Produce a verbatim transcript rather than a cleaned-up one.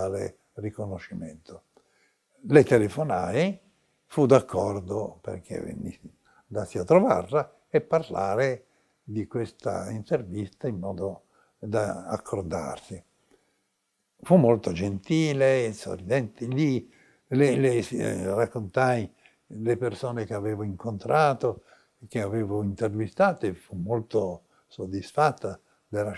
tale riconoscimento. Le telefonai, fu d'accordo perché venissi, andassi a trovarla e parlare di questa intervista in modo da accordarsi. Fu molto gentile, sorridente. Lì le, le eh, raccontai le persone che avevo incontrato, che avevo intervistate, fu molto soddisfatta della